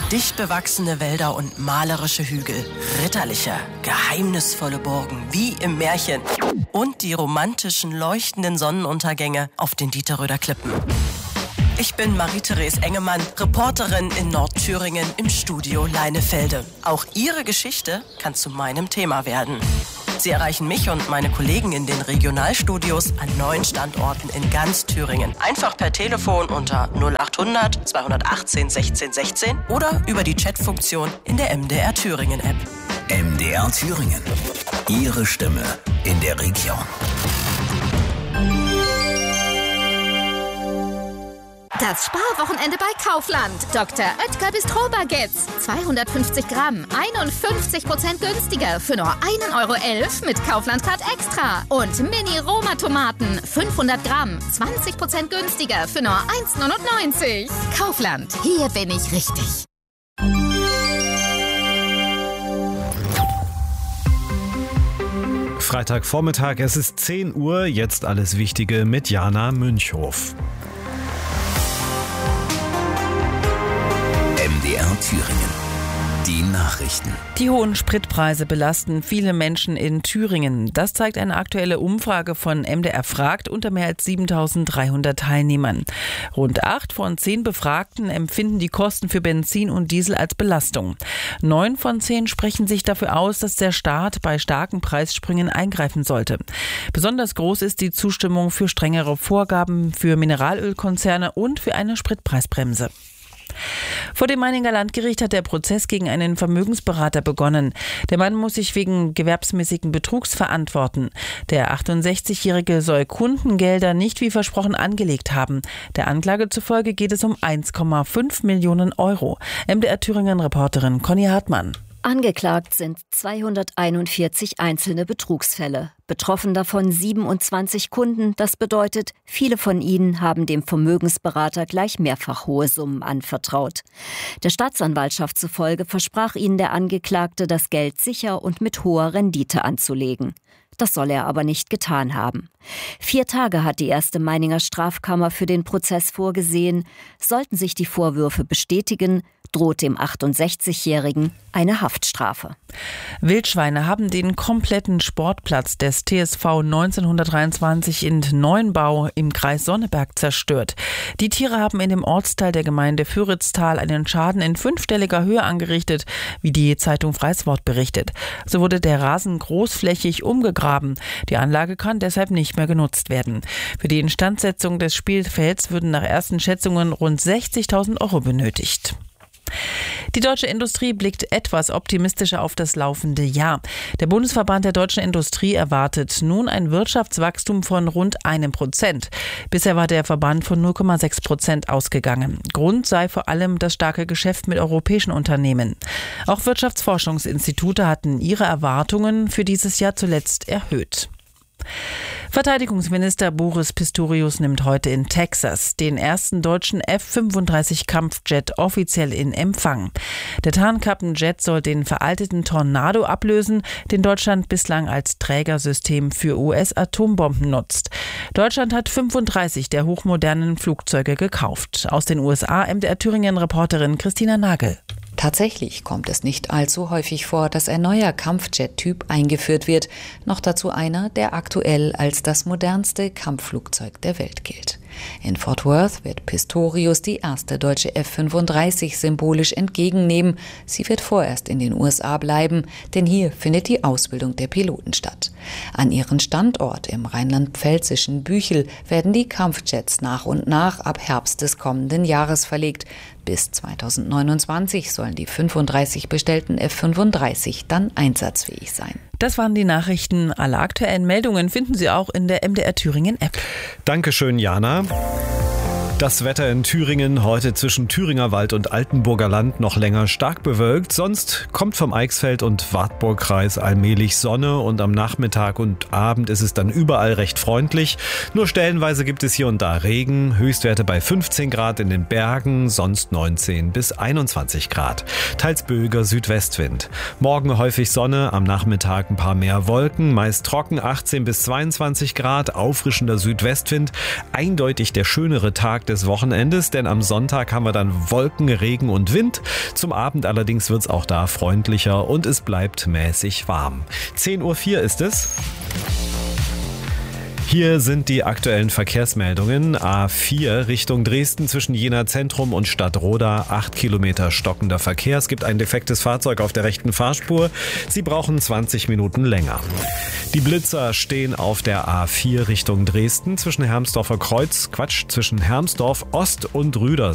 Dicht bewachsene Wälder und malerische Hügel, ritterliche, geheimnisvolle Burgen wie im Märchen und die romantischen, leuchtenden Sonnenuntergänge auf den Dieterröder Klippen. Ich bin Marie-Therese Engemann, Reporterin in Nordthüringen im Studio Leinefelde. Auch Ihre Geschichte kann zu meinem Thema werden. Sie erreichen mich und meine Kollegen in den Regionalstudios an 9 Standorten in ganz Thüringen. Einfach per Telefon unter 0800 218 16 16 oder über die Chatfunktion in der MDR Thüringen App. MDR Thüringen. Ihre Stimme in der Region. Das Sparwochenende bei Kaufland. Dr. Oetker Bistro-Baguettes. 250 Gramm, 51% günstiger für nur 1,11 € mit Kaufland-Card Extra. Und Mini-Roma-Tomaten, 500 Gramm, 20% günstiger für nur 1,99 €. Kaufland, hier bin ich richtig. Freitagvormittag, es ist 10 Uhr, jetzt alles Wichtige mit Jana Münchhof. MDR Thüringen. Die Nachrichten. Die hohen Spritpreise belasten viele Menschen in Thüringen. Das zeigt eine aktuelle Umfrage von MDR Fragt unter mehr als 7.300 Teilnehmern. Rund 8 von 10 Befragten empfinden die Kosten für Benzin und Diesel als Belastung. 9 von 10 sprechen sich dafür aus, dass der Staat bei starken Preissprüngen eingreifen sollte. Besonders groß ist die Zustimmung für strengere Vorgaben für Mineralölkonzerne und für eine Spritpreisbremse. Vor dem Meininger Landgericht hat der Prozess gegen einen Vermögensberater begonnen. Der Mann muss sich wegen gewerbsmäßigen Betrugs verantworten. Der 68-Jährige soll Kundengelder nicht wie versprochen angelegt haben. Der Anklage zufolge geht es um 1,5 Millionen €. MDR Thüringen-Reporterin Conny Hartmann. Angeklagt sind 241 einzelne Betrugsfälle. Betroffen davon 27 Kunden. Das bedeutet, viele von ihnen haben dem Vermögensberater gleich mehrfach hohe Summen anvertraut. Der Staatsanwaltschaft zufolge versprach ihnen der Angeklagte, das Geld sicher und mit hoher Rendite anzulegen. Das soll er aber nicht getan haben. 4 Tage hat die erste Meininger Strafkammer für den Prozess vorgesehen. Sollten sich die Vorwürfe bestätigen, droht dem 68-Jährigen eine Haftstrafe. Wildschweine haben den kompletten Sportplatz des TSV 1923 in Neuenbau im Kreis Sonneberg zerstört. Die Tiere haben in dem Ortsteil der Gemeinde Füritztal einen Schaden in 5-stelliger Höhe angerichtet, wie die Zeitung Freies Wort berichtet. So wurde der Rasen großflächig umgegraben. Die Anlage kann deshalb nicht mehr genutzt werden. Für die Instandsetzung des Spielfelds würden nach ersten Schätzungen rund 60.000 € benötigt. Die deutsche Industrie blickt etwas optimistischer auf das laufende Jahr. Der Bundesverband der deutschen Industrie erwartet nun ein Wirtschaftswachstum von rund 1%. Bisher war der Verband von 0,6% ausgegangen. Grund sei vor allem das starke Geschäft mit europäischen Unternehmen. Auch Wirtschaftsforschungsinstitute hatten ihre Erwartungen für dieses Jahr zuletzt erhöht. Verteidigungsminister Boris Pistorius nimmt heute in Texas den ersten deutschen F-35 Kampfjet offiziell in Empfang. Der Tarnkappenjet soll den veralteten Tornado ablösen, den Deutschland bislang als Trägersystem für US-Atombomben nutzt. Deutschland hat 35 der hochmodernen Flugzeuge gekauft. Aus den USA MDR Thüringen-Reporterin Christina Nagel. Tatsächlich kommt es nicht allzu häufig vor, dass ein neuer Kampfjet-Typ eingeführt wird. Noch dazu einer, der aktuell als das modernste Kampfflugzeug der Welt gilt. In Fort Worth wird Pistorius die erste deutsche F-35 symbolisch entgegennehmen. Sie wird vorerst in den USA bleiben, denn hier findet die Ausbildung der Piloten statt. An ihren Standort im rheinland-pfälzischen Büchel werden die Kampfjets nach und nach ab Herbst des kommenden Jahres verlegt. Bis 2029 sollen die 35 bestellten F-35 dann einsatzfähig sein. Das waren die Nachrichten. Alle aktuellen Meldungen finden Sie auch in der MDR Thüringen App. Dankeschön, Jana. Das Wetter in Thüringen heute zwischen Thüringer Wald und Altenburger Land noch länger stark bewölkt. Sonst kommt vom Eichsfeld und Wartburgkreis allmählich Sonne und am Nachmittag und Abend ist es dann überall recht freundlich. Nur stellenweise gibt es hier und da Regen. Höchstwerte bei 15 Grad in den Bergen, sonst 19 bis 21 Grad. Teils böiger Südwestwind. Morgen häufig Sonne, am Nachmittag ein paar mehr Wolken, meist trocken 18 bis 22 Grad, auffrischender Südwestwind. Eindeutig der schönere Tag des Wochenendes, denn am Sonntag haben wir dann Wolken, Regen und Wind. Zum Abend allerdings wird es auch da freundlicher und es bleibt mäßig warm. 10:04 Uhr ist es. Hier sind die aktuellen Verkehrsmeldungen. A4 Richtung Dresden zwischen Jena Zentrum und Stadtroda. 8 Kilometer stockender Verkehr. Es gibt ein defektes Fahrzeug auf der rechten Fahrspur. Sie brauchen 20 Minuten länger. Die Blitzer stehen auf der A4 Richtung Dresden zwischen Hermsdorf Ost und Rüders.